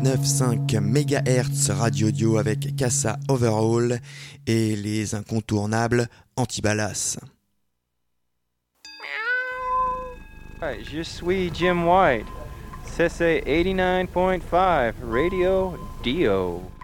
89.5 MHz Radio Dio avec Casa Overall et les incontournables Antibalas. Je suis Jim White. C'est 89.5 Radio Dio.